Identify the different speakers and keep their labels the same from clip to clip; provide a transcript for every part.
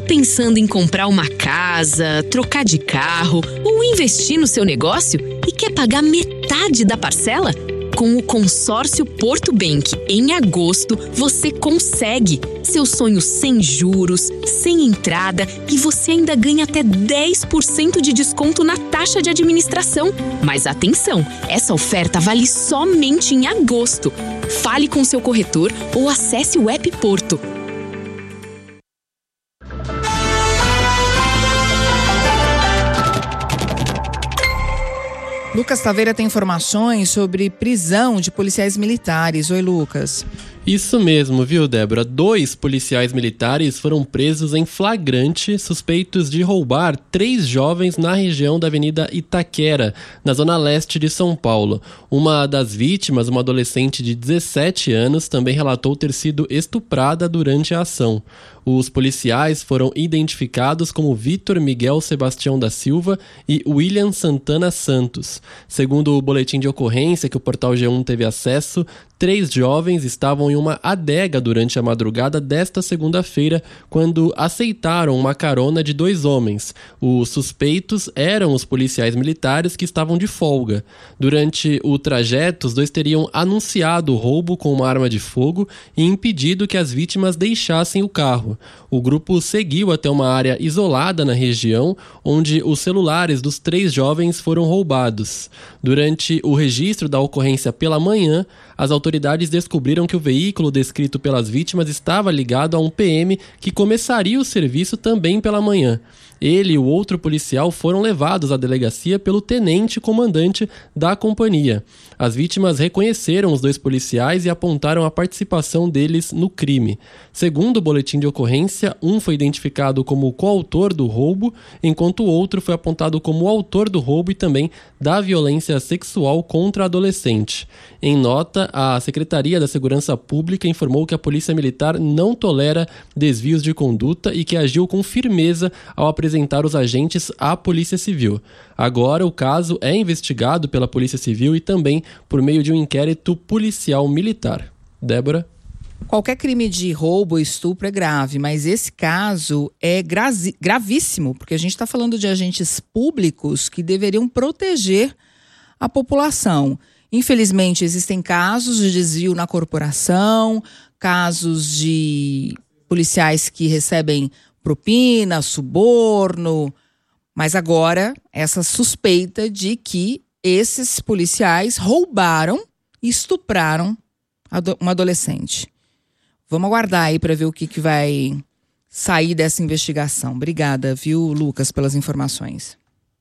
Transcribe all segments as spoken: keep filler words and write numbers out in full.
Speaker 1: pensando em comprar uma casa, trocar de carro ou investir no seu negócio e quer pagar metade da parcela? Com o Consórcio Porto Bank, em agosto, você consegue seu sonho sem juros, sem entrada e você ainda ganha até dez por cento de desconto na taxa de administração. Mas atenção, essa oferta vale somente em agosto. Fale com seu corretor ou acesse o app Porto.
Speaker 2: Lucas Taveira tem informações sobre prisão de policiais militares. Oi, Lucas.
Speaker 3: Isso mesmo, viu, Débora? Dois policiais militares foram presos em flagrante, suspeitos de roubar três jovens na região da Avenida Itaquera, na zona leste de São Paulo. Uma das vítimas, uma adolescente de dezessete anos, também relatou ter sido estuprada durante a ação. Os policiais foram identificados como Vitor Miguel Sebastião da Silva e William Santana Santos. Segundo o boletim de ocorrência que o Portal G um teve acesso, três jovens estavam em uma adega durante a madrugada desta segunda-feira, quando aceitaram uma carona de dois homens. Os suspeitos eram os policiais militares que estavam de folga. Durante o trajeto, os dois teriam anunciado o roubo com uma arma de fogo e impedido que as vítimas deixassem o carro. O grupo seguiu até uma área isolada na região, onde os celulares dos três jovens foram roubados. Durante o registro da ocorrência pela manhã, as autoridades descobriram que o veículo descrito pelas vítimas estava ligado a um P M que começaria o serviço também pela manhã. Ele e o outro policial foram levados à delegacia pelo tenente-comandante da companhia. As vítimas reconheceram os dois policiais e apontaram a participação deles no crime. Segundo o boletim de ocorrência, um foi identificado como o coautor do roubo, enquanto o outro foi apontado como o autor do roubo e também da violência sexual contra a adolescente. Em nota, a Secretaria da Segurança Pública informou que a Polícia Militar não tolera desvios de conduta e que agiu com firmeza ao apresentar os agentes à Polícia Civil. Agora, o caso é investigado pela Polícia Civil e também por meio de um inquérito policial militar. Débora?
Speaker 2: Qualquer crime de roubo ou estupro é grave, mas esse caso é grazi- gravíssimo, porque a gente está falando de agentes públicos que deveriam proteger a população. Infelizmente, existem casos de desvio na corporação, casos de policiais que recebem propina, suborno, mas agora essa suspeita de que esses policiais roubaram e estupraram uma adolescente. Vamos aguardar aí para ver o que, que vai sair dessa investigação. Obrigada, viu, Lucas, pelas informações.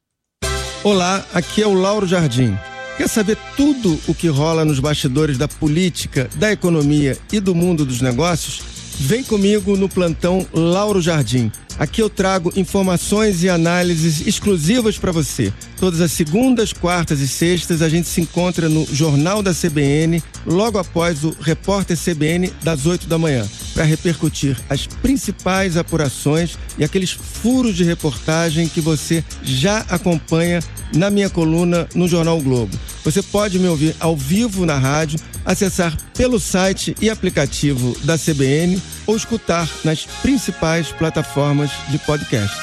Speaker 4: Olá, aqui é o Lauro Jardim. Quer saber tudo o que rola nos bastidores da política, da economia e do mundo dos negócios? Vem comigo no plantão Lauro Jardim. Aqui eu trago informações e análises exclusivas para você. Todas as segundas, quartas e sextas a gente se encontra no Jornal da C B N, logo após o Repórter C B N das oito da manhã, para repercutir as principais apurações e aqueles furos de reportagem que você já acompanha na minha coluna no Jornal Globo. Você pode me ouvir ao vivo na rádio, acessar pelo site e aplicativo da C B N ou escutar nas principais plataformas de podcast.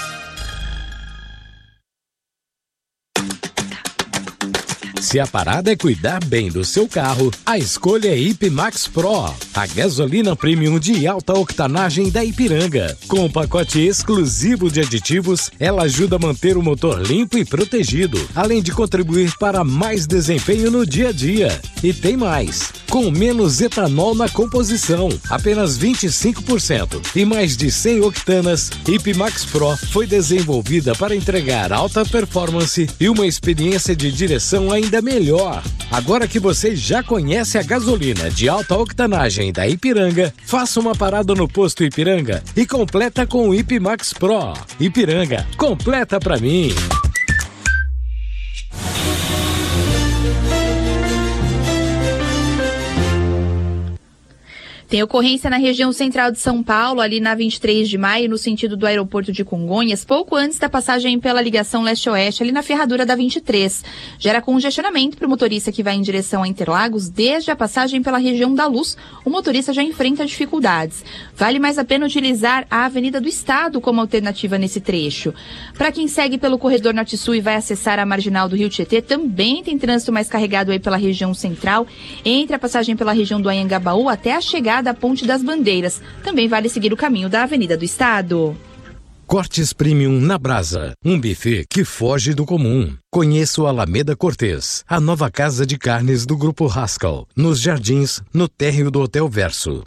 Speaker 5: Se a parada é cuidar bem do seu carro, a escolha é Ipmax Pro, a gasolina premium de alta octanagem da Ipiranga. Com um pacote exclusivo de aditivos, ela ajuda a manter o motor limpo e protegido, além de contribuir para mais desempenho no dia a dia. E tem mais! Com menos etanol na composição, apenas vinte e cinco por cento, e mais de cem octanas, Ipmax Pro foi desenvolvida para entregar alta performance e uma experiência de direção ainda melhor. Agora que você já conhece a gasolina de alta octanagem da Ipiranga, faça uma parada no posto Ipiranga e completa com o Ipmax Pro. Ipiranga, completa pra mim!
Speaker 6: Tem ocorrência na região central de São Paulo, ali na vinte e três de maio, no sentido do aeroporto de Congonhas, pouco antes da passagem pela ligação leste-oeste, ali na ferradura da vinte e três. Gera congestionamento para o motorista que vai em direção a Interlagos. Desde a passagem pela região da Luz, o motorista já enfrenta dificuldades. Vale mais a pena utilizar a Avenida do Estado como alternativa nesse trecho. Para quem segue pelo corredor norte-sul e vai acessar a marginal do Rio Tietê, também tem trânsito mais carregado aí pela região central, entre a passagem pela região do Anhangabaú até a chegada da Ponte das Bandeiras. Também vale seguir o caminho da Avenida do Estado.
Speaker 5: Cortes Premium na Brasa, um buffet que foge do comum. Conheça o Alameda Cortês, a nova casa de carnes do Grupo Haskell, nos Jardins, no térreo do Hotel Verso.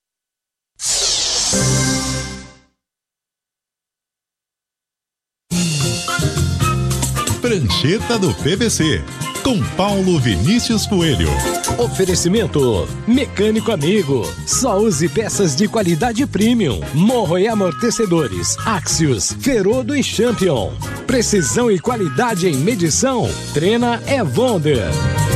Speaker 7: Prancheta do P V C, com Paulo Vinícius Coelho.
Speaker 5: Oferecimento Mecânico Amigo. Só use peças de qualidade premium. Morro e amortecedores Axios, Ferodo e Champion. Precisão e qualidade em medição. Trena é Wonder.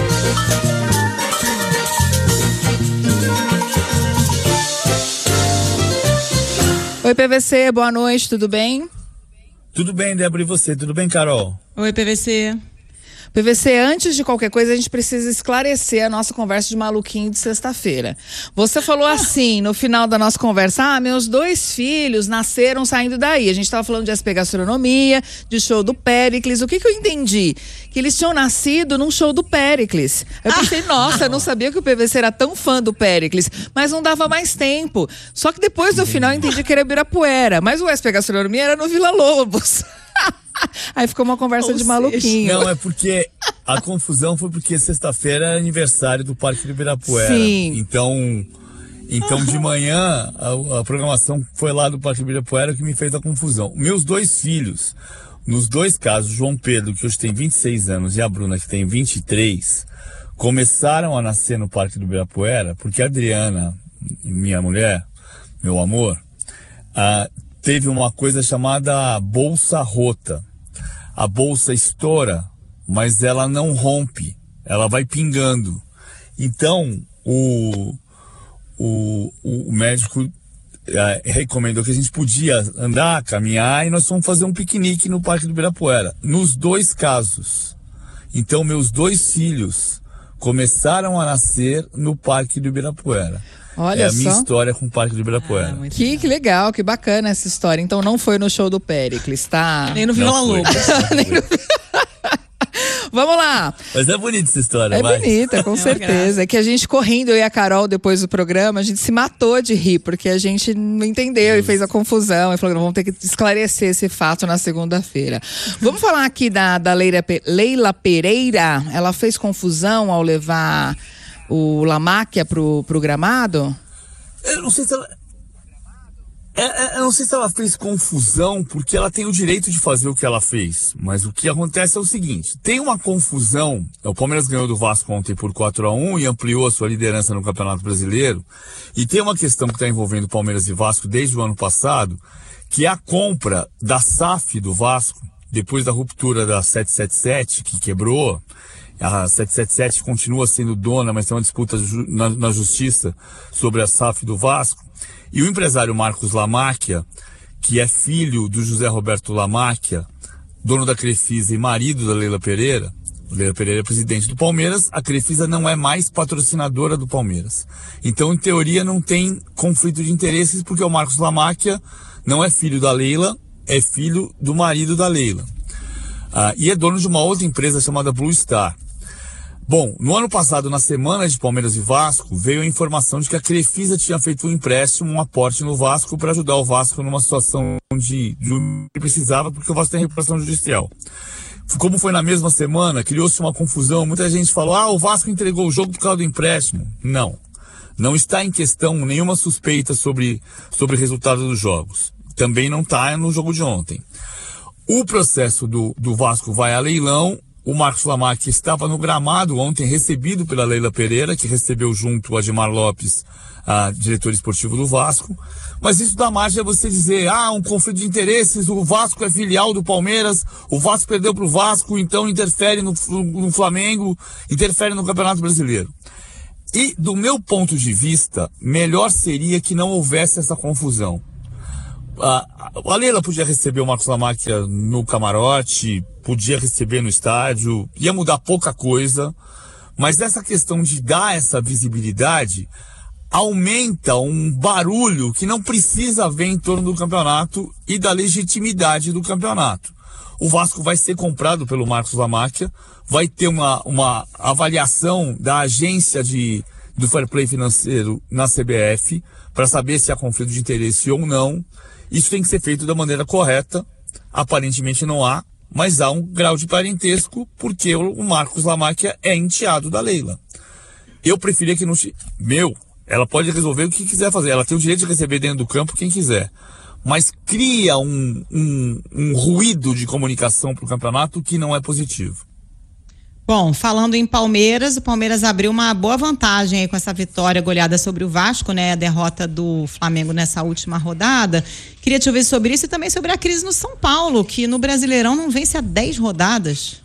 Speaker 2: Oi, P V C, boa noite, tudo bem?
Speaker 8: Tudo bem, Débora, e você? Tudo bem, Carol?
Speaker 9: Oi, P V C.
Speaker 2: P V C, antes de qualquer coisa, a gente precisa esclarecer a nossa conversa de maluquinho de sexta-feira. Você falou assim, no final da nossa conversa, ah, meus dois filhos nasceram saindo daí. A gente estava falando de S P Gastronomia, de show do Péricles. O que que eu entendi? Que eles tinham nascido num show do Péricles. Eu pensei, nossa, eu não sabia que o P V C era tão fã do Péricles, mas não dava mais tempo. Só que depois, no final, eu entendi que era Ibirapuera, mas o S P Gastronomia era no Vila Lobos. Aí ficou uma conversa
Speaker 8: Ou
Speaker 2: de maluquinho.
Speaker 8: Não, é porque a confusão foi porque sexta-feira é aniversário do Parque do Ibirapuera.
Speaker 2: Sim.
Speaker 8: Então, então de manhã, a, a programação foi lá do Parque do Ibirapuera que me fez a confusão. Meus dois filhos, nos dois casos, João Pedro, que hoje tem vinte e seis anos, e a Bruna, que tem vinte e três, começaram a nascer no Parque do Ibirapuera porque a Adriana, minha mulher, meu amor, a teve uma coisa chamada bolsa rota. A bolsa estoura, mas ela não rompe, ela vai pingando. Então, o, o, o médico é, recomendou que a gente podia andar, caminhar, e nós fomos fazer um piquenique no Parque do Ibirapuera. Nos dois casos. Então, meus dois filhos começaram a nascer no Parque do Ibirapuera.
Speaker 2: Olha
Speaker 8: é a minha
Speaker 2: só.
Speaker 8: história com o Parque do Ibirapuera.
Speaker 2: Ah, que, que legal, que bacana essa história. Então não foi no show do Péricles, tá?
Speaker 9: Nem no Vila Lobos.
Speaker 2: Vamos lá.
Speaker 8: Mas é bonita essa história,
Speaker 2: É
Speaker 8: vai.
Speaker 2: bonita, com
Speaker 9: É
Speaker 2: certeza. É que a gente correndo, eu e a Carol, depois do programa, a gente se matou de rir, porque a gente não entendeu e fez a confusão. E falou, vamos ter que esclarecer esse fato na segunda-feira. Vamos falar aqui da, da Leila, Leila Pereira. Ela fez confusão ao levar o Lamáquia pro, pro gramado?
Speaker 8: Eu não sei se ela... É, é, eu não sei se ela fez confusão, porque ela tem o direito de fazer o que ela fez. Mas o que acontece é o seguinte, tem uma confusão, o Palmeiras ganhou do Vasco ontem por quatro a um e ampliou a sua liderança no Campeonato Brasileiro, e tem uma questão que está envolvendo Palmeiras e Vasco desde o ano passado, que é a compra da S A F do Vasco, depois da ruptura da sete sete sete, que quebrou. A sete sete sete continua sendo dona, mas tem uma disputa ju- na, na justiça sobre a S A F do Vasco. E o empresário Marcos Lamáquia, que é filho do José Roberto Lamáquia, dono da Crefisa e marido da Leila Pereira, Leila Pereira é presidente do Palmeiras, a Crefisa não é mais patrocinadora do Palmeiras. Então, em teoria, não tem conflito de interesses, porque o Marcos Lamáquia não é filho da Leila, é filho do marido da Leila. Ah, e é dono de uma outra empresa chamada Blue Star. Bom, no ano passado, na semana de Palmeiras e Vasco, veio a informação de que a Crefisa tinha feito um empréstimo, um aporte no Vasco para ajudar o Vasco numa situação de, de que precisava, porque o Vasco tem recuperação judicial. Como foi na mesma semana, criou-se uma confusão, muita gente falou, ah, o Vasco entregou o jogo por causa do empréstimo. Não, não está em questão nenhuma suspeita sobre, sobre o resultado dos jogos. Também não está no jogo de ontem. O processo do, do Vasco vai a leilão. O Marcos Lamáquia estava no gramado ontem, recebido pela Leila Pereira, que recebeu junto o Ademar Lopes, a diretor esportivo do Vasco. Mas isso dá margem a você dizer, ah, um conflito de interesses, o Vasco é filial do Palmeiras, o Vasco perdeu para o Vasco, então interfere no, no Flamengo, interfere no Campeonato Brasileiro. E, do meu ponto de vista, melhor seria que não houvesse essa confusão. A, a Leila podia receber o Marcos Lamáquia no camarote, podia receber no estádio, ia mudar pouca coisa, mas essa questão de dar essa visibilidade aumenta um barulho que não precisa haver em torno do campeonato e da legitimidade do campeonato. O Vasco vai ser comprado pelo Marcos Lamáquia, vai ter uma, uma avaliação da agência de, do fair play financeiro na C B F para saber se há conflito de interesse ou não. Isso tem que ser feito da maneira correta. Aparentemente não há, mas há um grau de parentesco porque o Marcos Lamáquia é enteado da Leila. Eu preferia que não... Meu, ela pode resolver o que quiser fazer. Ela tem o direito de receber dentro do campo quem quiser. Mas cria um, um, um ruído de comunicação para o campeonato que não é positivo.
Speaker 9: Bom, falando em Palmeiras, o Palmeiras abriu uma boa vantagem aí com essa vitória goleada sobre o Vasco, né? A derrota do Flamengo nessa última rodada. Queria te ouvir sobre isso e também sobre a crise no São Paulo, que no Brasileirão não vence há dez rodadas.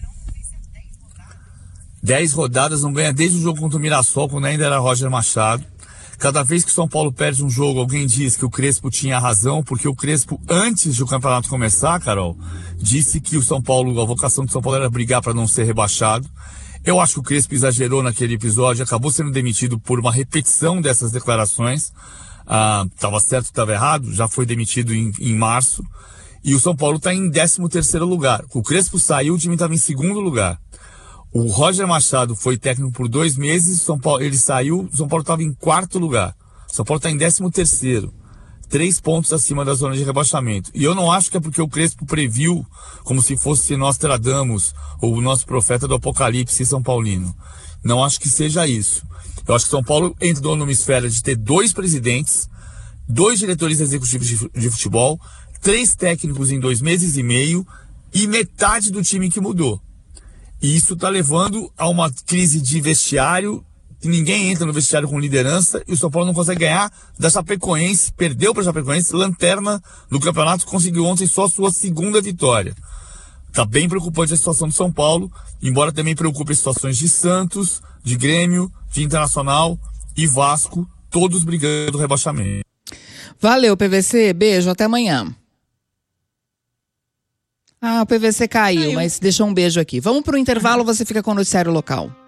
Speaker 8: dez rodadas, não ganha desde o jogo contra o Mirassol, quando ainda era Roger Machado. Cada vez que o São Paulo perde um jogo, alguém diz que o Crespo tinha razão, porque o Crespo, antes do campeonato começar, Carol, disse que o São Paulo, a vocação do São Paulo era brigar para não ser rebaixado. Eu acho que o Crespo exagerou naquele episódio, acabou sendo demitido por uma repetição dessas declarações. Estava ah, certo, estava errado, já foi demitido em, em março. E o São Paulo está em décimo terceiro lugar. O Crespo saiu, o time estava em segundo lugar. O Roger Machado foi técnico por dois meses, São Paulo, ele saiu, São Paulo estava em quarto lugar. São Paulo está em décimo terceiro, três pontos acima da zona de rebaixamento. E eu não acho que é porque o Crespo previu, como se fosse Nostradamus, ou o nosso profeta do Apocalipse São Paulino. Não acho que seja isso. Eu acho que São Paulo entrou numa esfera de ter dois presidentes, dois diretores executivos de futebol, três técnicos em dois meses e meio e metade do time que mudou. E isso está levando a uma crise de vestiário, que ninguém entra no vestiário com liderança, e o São Paulo não consegue ganhar da Chapecoense, perdeu para a Chapecoense, lanterna do campeonato, conseguiu ontem só sua segunda vitória. Está bem preocupante a situação do São Paulo, embora também preocupe as situações de Santos, de Grêmio, de Internacional e Vasco, todos brigando do rebaixamento.
Speaker 2: Valeu, P V C, beijo, até amanhã. Ah, o P V C caiu, caiu, mas deixou um beijo aqui. Vamos para o intervalo, você fica com o noticiário local.